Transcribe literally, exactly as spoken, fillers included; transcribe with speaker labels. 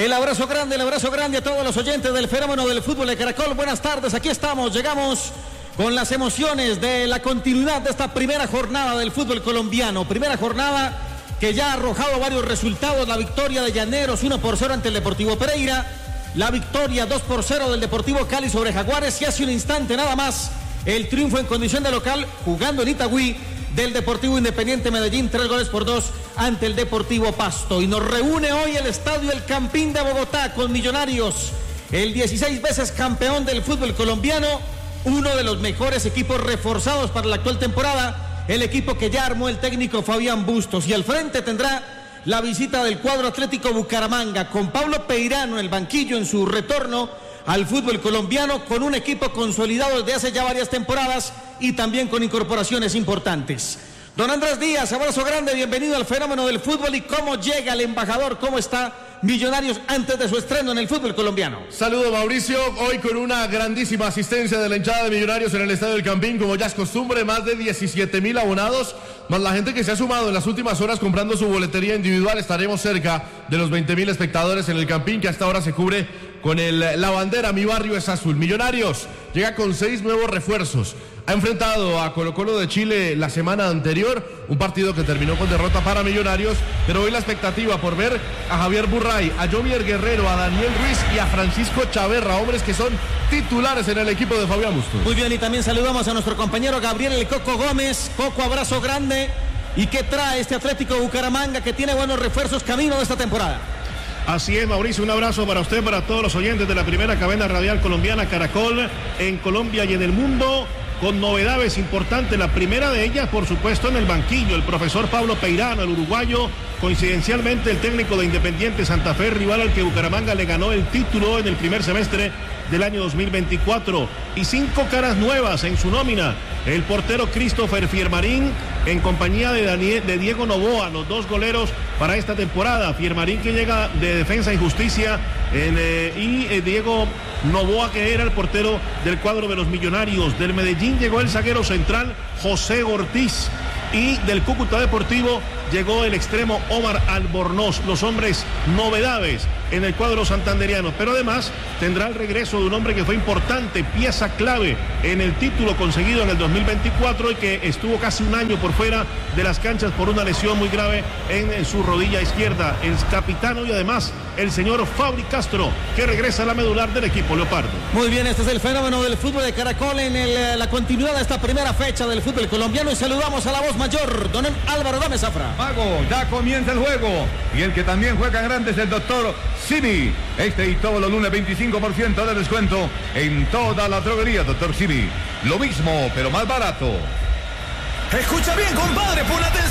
Speaker 1: El abrazo grande, el abrazo grande a todos los oyentes del fenómeno del fútbol de Caracol. Buenas tardes, aquí estamos, llegamos con las emociones de la continuidad de esta primera jornada del fútbol colombiano. Primera jornada que ya ha arrojado varios resultados. La victoria de Llaneros uno por cero ante el Deportivo Pereira. La victoria dos por cero del Deportivo Cali sobre Jaguares. Y hace un instante nada más el triunfo en condición de local jugando en Itagüí del Deportivo Independiente Medellín, tres goles por dos ante el Deportivo Pasto. Y nos reúne hoy el Estadio El Campín de Bogotá con Millonarios, el dieciséis veces campeón del fútbol colombiano, uno de los mejores equipos reforzados para la actual temporada, el equipo que ya armó el técnico Fabián Bustos. Y al frente tendrá la visita del cuadro Atlético Bucaramanga, con Pablo Peirano en el banquillo en su retorno al fútbol colombiano, con un equipo consolidado desde hace ya varias temporadas y también con incorporaciones importantes. Don Andrés Díaz, abrazo grande, bienvenido al fenómeno del fútbol. ¿Y cómo llega el embajador? ¿Cómo está Millonarios antes de su estreno en el fútbol colombiano?
Speaker 2: Saludo, Mauricio, hoy con una grandísima asistencia de la hinchada de Millonarios en el Estadio del Campín, como ya es costumbre, más de diecisiete mil abonados, más la gente que se ha sumado en las últimas horas comprando su boletería individual. Estaremos cerca de los veinte mil espectadores en el Campín, que hasta ahora se cubre con el, la bandera Mi Barrio es Azul. Millonarios llega con seis nuevos refuerzos. Ha enfrentado a Colo Colo de Chile la semana anterior, un partido que terminó con derrota para Millonarios, pero hoy la expectativa por ver a Javier Burray, a Jomier Guerrero, a Daniel Ruiz y a Francisco Chaverra, hombres que son titulares en el equipo de Fabián Bustos.
Speaker 1: Muy bien, y también saludamos a nuestro compañero Gabriel El Coco Gómez. Coco, abrazo grande. ¿Y qué trae este Atlético Bucaramanga que tiene buenos refuerzos camino de esta temporada?
Speaker 3: Así es, Mauricio, un abrazo para usted, para todos los oyentes de la primera cadena radial colombiana Caracol, en Colombia y en el mundo, con novedades importantes. La primera de ellas, por supuesto, en el banquillo, el profesor Pablo Peirano, el uruguayo, coincidencialmente el técnico de Independiente Santa Fe, rival al que Bucaramanga le ganó el título en el primer semestre del año dos mil veinticuatro, y cinco caras nuevas en su nómina. El portero Christopher Fiermarín en compañía de, Daniel, de Diego Noboa, los dos goleros para esta temporada. Fiermarín, que llega de Defensa y Justicia, en, eh, y eh, Diego Noboa, que era el portero del cuadro de los Millonarios. Del Medellín llegó el zaguero central José Ortiz, y del Cúcuta Deportivo llegó el extremo Omar Albornoz. Los hombres novedades en el cuadro santanderiano, pero además tendrá el regreso de un hombre que fue importante, pieza clave en el título conseguido en el dos mil veinticuatro y que estuvo casi un año por fuera de las canchas por una lesión muy grave en su rodilla izquierda. El capitano y además el señor Fabri Castro, que regresa a la medular del equipo Leopardo.
Speaker 1: Muy bien, este es el fenómeno del fútbol de Caracol en el, la continuidad de esta primera fecha del fútbol colombiano, y saludamos a la voz mayor, don Álvaro Gómez Zafra.
Speaker 4: Mago, ya comienza el juego, y el que también juega grande es el doctor Simi. Este y todos los lunes veinticinco por ciento de descuento en toda la droguería, doctor Simi. Lo mismo, pero más barato.
Speaker 5: Escucha bien, compadre, pon atención.